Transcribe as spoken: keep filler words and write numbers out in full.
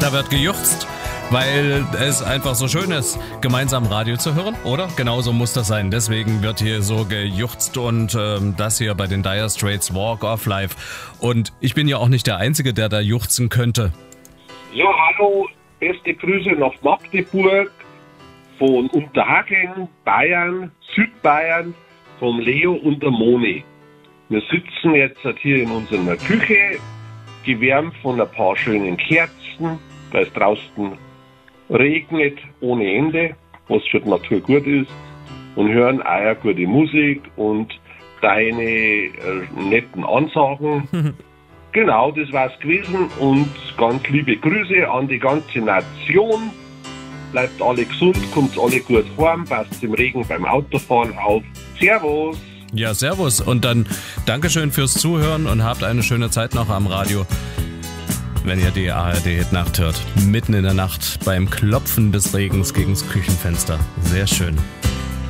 Da wird gejuchzt, weil es einfach so schön ist, gemeinsam Radio zu hören, oder? Genauso muss das sein. Deswegen wird hier so gejuchzt und ähm, das hier bei den Dire Straits Walk of Life. Und ich bin ja auch nicht der Einzige, der da juchzen könnte. Ja, hallo, beste Grüße nach Magdeburg, von Unterhaching, Bayern, Südbayern, vom Leo und der Moni. Wir sitzen jetzt hier in unserer Küche, gewärmt von ein paar schönen Kerzen, weil es draußen regnet ohne Ende, was für die Natur gut ist, und hören auch eine gute Musik und deine äh, netten Ansagen. Genau, das war's gewesen und ganz liebe Grüße an die ganze Nation. Bleibt alle gesund, kommt alle gut heim, passt im Regen beim Autofahren auf. Servus! Ja, servus und dann Dankeschön fürs Zuhören und habt eine schöne Zeit noch am Radio. Wenn ihr die A R D-Hit-Nacht hört, mitten in der Nacht beim Klopfen des Regens gegens Küchenfenster. Sehr schön.